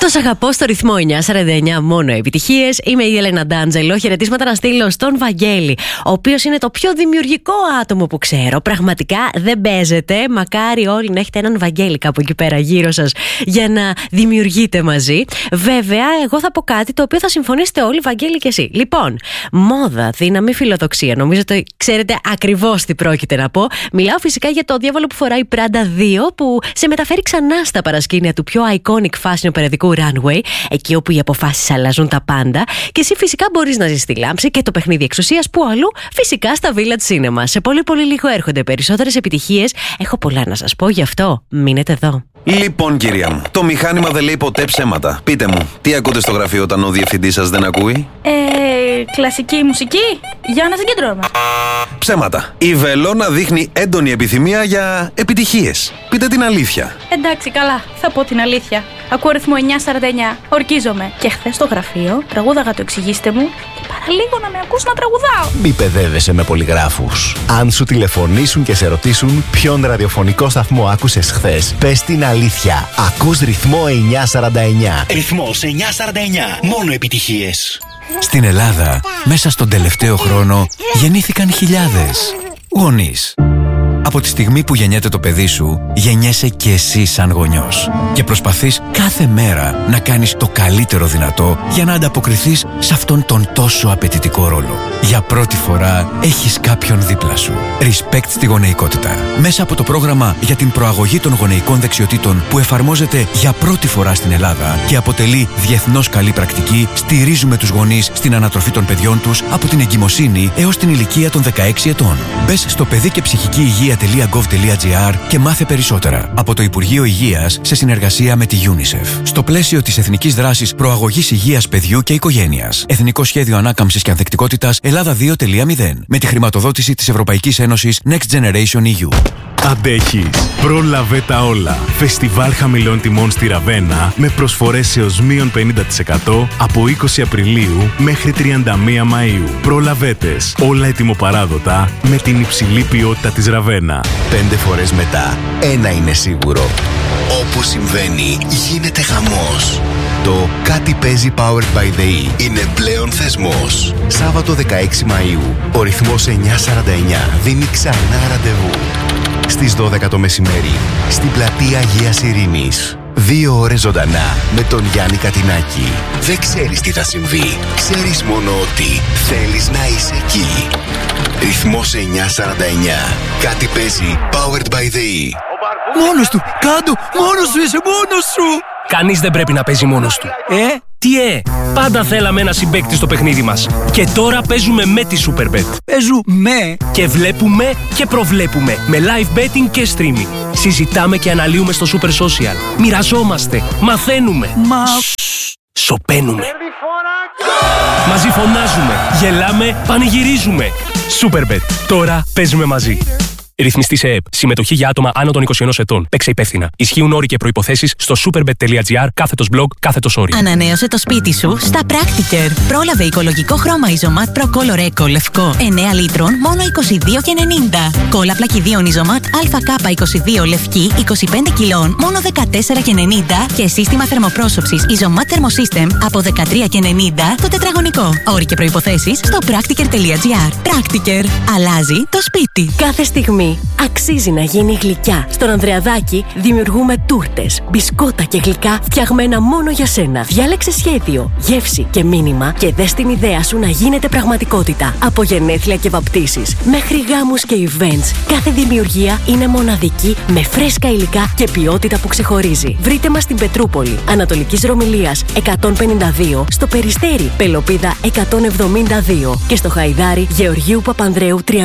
Το σ' αγαπώ στο ρυθμό 949, μόνο επιτυχίες. Είμαι η Έλενα Ντάντζελο. Χαιρετίσματα να στείλω στον Βαγγέλη, ο οποίος είναι το πιο δημιουργικό άτομο που ξέρω. Πραγματικά δεν παίζεται. Μακάρι όλοι να έχετε έναν Βαγγέλη κάπου εκεί πέρα γύρω σας για να δημιουργείτε μαζί. Βέβαια, εγώ θα πω κάτι το οποίο θα συμφωνήσετε όλοι, Βαγγέλη και εσύ. Λοιπόν, μόδα, δύναμη, φιλοδοξία. Νομίζω το ξέρετε ακριβώς τι πρόκειται να πω. Μιλάω φυσικά για το διάβολο που φοράει Prada 2, που σε μεταφέρει ξανά στα παρασκήνια του πιο iconic fashion περιοδικού runway, εκεί όπου οι αποφάσεις αλλάζουν τα πάντα. Και εσύ φυσικά μπορείς να ζεις τη λάμψη και το παιχνίδι εξουσίας που αλλού, φυσικά στα Village Cinema. Σε πολύ πολύ λίγο έρχονται περισσότερες επιτυχίες. Έχω πολλά να σας πω, γι' αυτό μείνετε εδώ. Λοιπόν, κυρία μου, το μηχάνημα δεν λέει ποτέ ψέματα. Πείτε μου, τι ακούτε στο γραφείο όταν ο διευθυντής σας δεν ακούει? Κλασική μουσική, για να συγκεντρώμε. Ψέματα. Η Βελόνα δείχνει έντονη επιθυμία για επιτυχίες. Πείτε την αλήθεια. Εντάξει, καλά, θα πω την αλήθεια. Ακούω ρυθμό 949, ορκίζομαι. Και χθες στο γραφείο τραγούδαγα το εξηγήστε μου και παραλίγο να με ακούς να τραγουδάω. Μη παιδεύεσαι με πολυγράφους. Αν σου τηλεφωνήσουν και σε ρωτήσουν ποιον ραδιοφωνικό σταθμό άκουσες χθες, πες την αλήθεια. Ακούς ρυθμό 949. Ρυθμός 949, μόνο επιτυχίες. Στην Ελλάδα, μέσα στον τελευταίο χρόνο, γεννήθηκαν χιλιάδες γονείς. Από τη στιγμή που γεννιέται το παιδί σου, γεννιέσαι και εσύ σαν γονιός. Και προσπαθείς κάθε μέρα να κάνεις το καλύτερο δυνατό για να ανταποκριθείς σε αυτόν τον τόσο απαιτητικό ρόλο. Για πρώτη φορά έχεις κάποιον δίπλα σου. Respect στη γονεϊκότητα. Μέσα από το πρόγραμμα για την προαγωγή των γονεϊκών δεξιοτήτων που εφαρμόζεται για πρώτη φορά στην Ελλάδα και αποτελεί διεθνώς καλή πρακτική, στηρίζουμε τους γονείς στην ανατροφή των παιδιών τους από την εγκυμοσύνη έως την ηλικία των 16 ετών. Μπες στο παιδί και ψυχική υγεία.gov.gr και μάθε περισσότερα. Από το Υπουργείο Υγείας σε συνεργασία με τη UNICEF. Στο πλαίσιο της Εθνικής Δράσης Προαγωγής Υγείας Παιδιού και Οικογένειας. Εθνικό Σχέδιο Ανάκαμψης και Ανθεκτικότητας Ελλάδα 2.0. Με τη χρηματοδότηση της Ευρωπαϊκής Ένωσης Next Generation EU. Αντέχεις. Πρόλαβε τα όλα. Φεστιβάλ χαμηλών τιμών στη Ραβένα με προσφορές έως μείον 50% από 20 Απριλίου μέχρι 31 Μαΐου. Προλαβέτες. Όλα ετοιμοπαράδοτα με την υψηλή ποιότητα της Ραβένα. 5 φορές μετά, ένα είναι σίγουρο. Όπου συμβαίνει, γίνεται χαμός. Το Κάτι παίζει Powered by the E είναι πλέον θεσμός. Σάββατο 16 Μαΐου, ο ρυθμός 949 δίνει ξανά ραντεβού. Στις 12 το μεσημέρι, στην πλατεία Αγίας Ειρήνης. 2 ώρες ζωντανά με τον Γιάννη Κατινάκη. Δεν ξέρεις τι θα συμβεί. Ξέρεις μόνο ότι θέλεις να είσαι εκεί. Ρυθμός 949. Κάτι παίζει Powered by the E. Μόνος του! Κάντο! Μόνος σου είσαι! Μόνος σου! Κανείς δεν πρέπει να παίζει μόνος του. Τι πάντα θέλαμε ένα συμπαίκτη στο παιχνίδι μας. Και τώρα παίζουμε με τη Superbet. Παίζουμε! Και βλέπουμε και προβλέπουμε. Με live betting και streaming. Συζητάμε και αναλύουμε στο Super Social. Μοιραζόμαστε. Μαθαίνουμε. Σοπαίνουμε. Μαζί φωνάζουμε. Γελάμε. Πανηγυρίζουμε. Superbet. Τώρα παίζουμε μαζί. Ρυθμιστή σε ΕΕΠ. Συμμετοχή για άτομα άνω των 21 ετών. Παίξε υπεύθυνα. Ισχύουν όροι και προϋποθέσεις στο superbet.gr/blog/όροι. Ανανέωσε το σπίτι σου στα Practiker. Πρόλαβε οικολογικό χρώμα Isomat Pro Color Eco λευκό 9 λίτρων μόνο 22,90. Κόλλα πλακιδίων Isomat ΑΚ22 λευκή 25 κιλών μόνο 14,90. Και σύστημα θερμοπρόσωψης Isomat Thermosystem από 13,90 το τετραγωνικό. Όροι και προϋποθέσεις στο practiker.gr. Practiker. Αλλάζει το σπίτι. Κάθε στιγμή αξίζει να γίνει γλυκιά. Στον Ανδρεαδάκη δημιουργούμε τούρτες, μπισκότα και γλυκά φτιαγμένα μόνο για σένα. Διάλεξε σχέδιο, γεύση και μήνυμα και δες την ιδέα σου να γίνεται πραγματικότητα. Από γενέθλια και βαπτίσεις μέχρι γάμους και events, κάθε δημιουργία είναι μοναδική με φρέσκα υλικά και ποιότητα που ξεχωρίζει. Βρείτε μας στην Πετρούπολη, Ανατολικής Ρωμυλίας 152, στο Περιστέρι, Πελοπίδα 172 και στο Χαϊδάρι Γεωργίου Παπανδρέου 30.